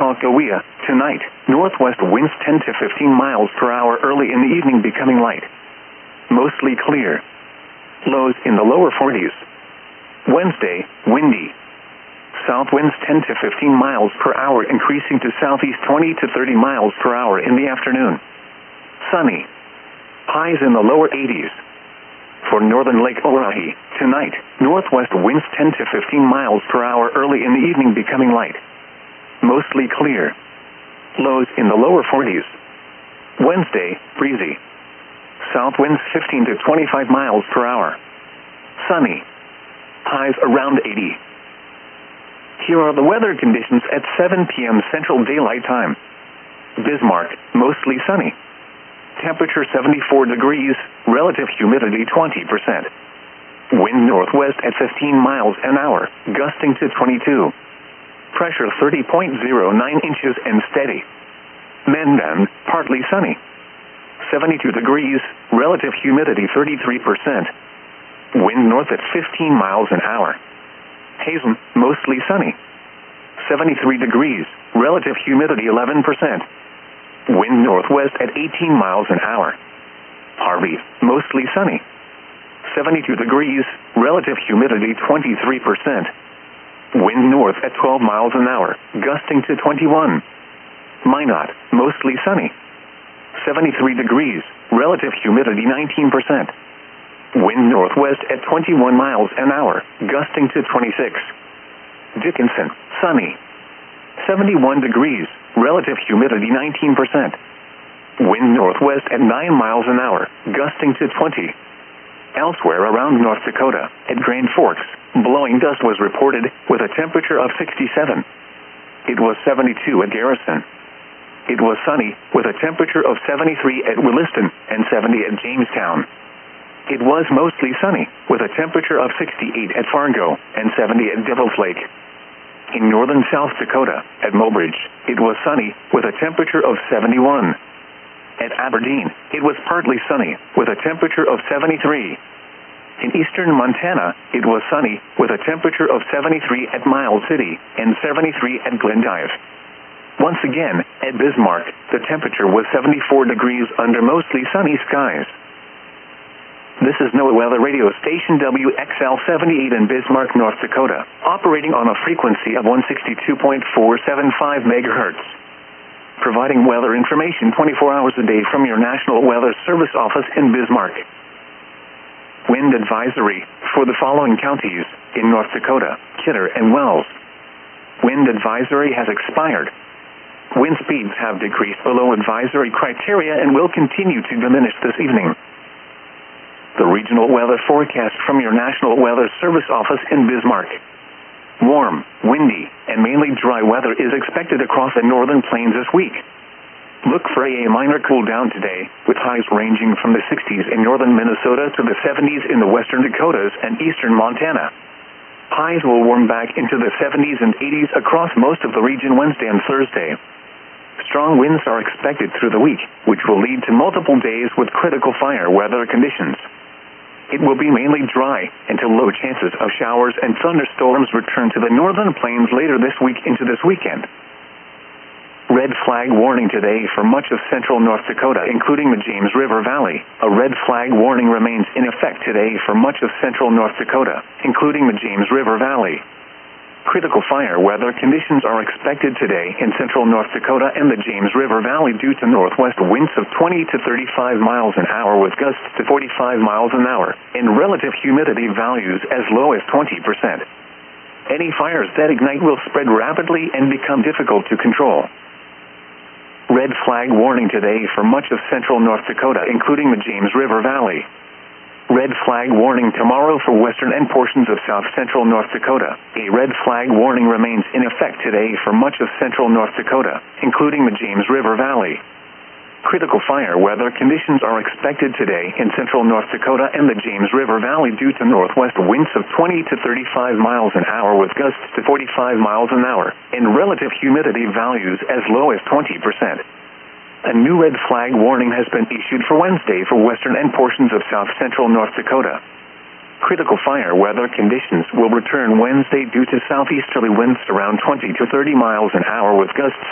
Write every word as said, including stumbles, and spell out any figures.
Alcoa, tonight, northwest winds ten to fifteen miles per hour early in the evening becoming light. Mostly clear. Lows in the lower forties. Wednesday, windy. South winds ten to fifteen miles per hour increasing to southeast twenty to thirty miles per hour in the afternoon. Sunny. Highs in the lower eighties. For northern Lake Oahe, tonight, northwest winds ten to fifteen miles per hour early in the evening becoming light. Mostly clear. Lows in the lower forties. Wednesday, breezy. South winds fifteen to twenty-five miles per hour. Sunny. Highs around eighty. Here are the weather conditions at seven p m Central Daylight Time. Bismarck, mostly sunny. Temperature seventy-four degrees, relative humidity twenty percent. Wind northwest at fifteen miles an hour, gusting to twenty-two. Pressure thirty point zero nine inches and steady. Mendon, partly sunny. seventy-two degrees, relative humidity thirty-three percent. Wind north at fifteen miles an hour. Hazen, mostly sunny. seventy-three degrees, relative humidity eleven percent. Wind northwest at eighteen miles an hour. Harvey, mostly sunny. seventy-two degrees, relative humidity twenty-three percent. Wind north at twelve miles an hour, gusting to twenty-one. Minot, mostly sunny. seventy-three degrees, relative humidity nineteen percent. Wind northwest at twenty-one miles an hour, gusting to twenty-six. Dickinson, sunny. seventy-one degrees, relative humidity nineteen percent. Wind northwest at nine miles an hour, gusting to twenty. Elsewhere around North Dakota, at Grand Forks, blowing dust was reported, with a temperature of sixty-seven. It was seventy-two at Garrison. It was sunny, with a temperature of seventy-three at Williston, and seventy at Jamestown. It was mostly sunny, with a temperature of sixty-eight at Fargo, and seventy at Devil's Lake. In northern South Dakota, at Mobridge, it was sunny, with a temperature of seventy-one. At Aberdeen, it was partly sunny, with a temperature of seventy-three. In eastern Montana, it was sunny, with a temperature of seventy-three at Miles City, and seventy-three at Glendive. Once again, at Bismarck, the temperature was seventy-four degrees under mostly sunny skies. This is NOAA Weather Radio Station W X L seventy-eight in Bismarck, North Dakota, operating on a frequency of one sixty-two point four seven five megahertz. Providing weather information twenty-four hours a day from your National Weather Service office in Bismarck. Wind advisory for the following counties in North Dakota: Kidder and Wells. Wind advisory has expired. Wind speeds have decreased below advisory criteria and will continue to diminish this evening. The regional weather forecast from your National Weather Service office in Bismarck. Warm, windy, and mainly dry weather is expected across the northern plains this week. Look for a minor cool down today, with highs ranging from the sixties in northern Minnesota to the seventies in the western Dakotas and eastern Montana. Highs will warm back into the seventies and eighties across most of the region Wednesday and Thursday. Strong winds are expected through the week, which will lead to multiple days with critical fire weather conditions. It will be mainly dry until low chances of showers and thunderstorms return to the northern plains later this week into this weekend. Red flag warning today for much of central North Dakota, including the James River Valley. A red flag warning remains in effect today for much of central North Dakota, including the James River Valley. Critical fire weather conditions are expected today in central North Dakota and the James River Valley due to northwest winds of twenty to thirty-five miles an hour with gusts to forty-five miles an hour, and relative humidity values as low as twenty percent. Any fires that ignite will spread rapidly and become difficult to control. Red flag warning today for much of central North Dakota, including the James River Valley. Red flag warning tomorrow for western and portions of south central North Dakota. A red flag warning remains in effect today for much of central North Dakota, including the James River Valley. Critical fire weather conditions are expected today in central North Dakota and the James River Valley due to northwest winds of twenty to thirty-five miles an hour with gusts to forty-five miles an hour, and relative humidity values as low as twenty percent. A new red flag warning has been issued for Wednesday for western and portions of south central North Dakota. Critical fire weather conditions will return Wednesday due to southeasterly winds around twenty to thirty miles an hour with gusts